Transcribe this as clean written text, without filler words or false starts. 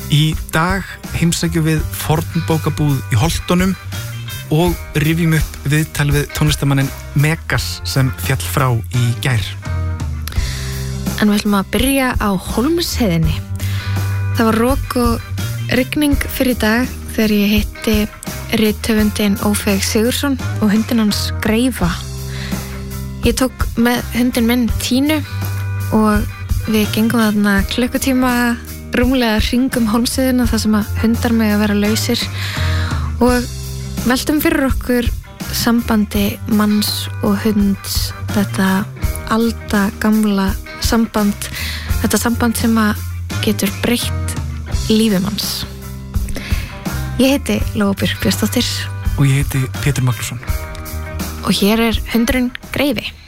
Í dag heimsækjum við fornbókabúð í Holtunum og rifjum upp viðtal við tónlistarmanninn Megas sem féll frá í gær. En við ætlum að byrja á Hólmsheiðinni. Það var rok og rigning fyrir í dag þegar ég hitti rithöfundinn Ófeig Sigurðsson og hundinn hans Greifa. Ég tók með hundinn minn Tínu og við gengum þarna klukkutíma rúmlega hringum Hólmsheiðina þar sem að hundar mega að vera lausir og veltum fyrir okkur sambandi manns og hunds, þetta aldagamla samband, þetta samband sem að getur breytt lífi manns. Ég heiti Lóa Björk Björnsdóttir og ég heiti Pétur Magnússon og hér er hundurinn Greifi.